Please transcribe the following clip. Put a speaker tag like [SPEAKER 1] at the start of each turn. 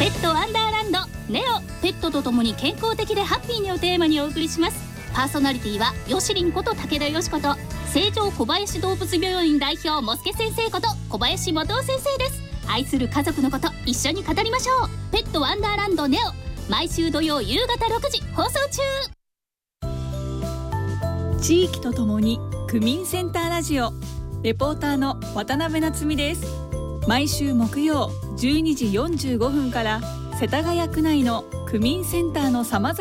[SPEAKER 1] ペットワンダーランドネオ、ペットと共に健康的でハッピーにをテーマにお送りします。パーソナリティはよしりんこと武田よしこと、成城小林動物病院代表もすけ先生こと小林元夫先生です。愛する家族のこと一緒に語りましょう。ペットワンダーランドネオ、毎週土曜夕方6時放送中。
[SPEAKER 2] 地域とともに区民センターラジオ、レポーターの渡辺夏実です。毎週木曜12時45分から世田谷区内の区民センターのさまざま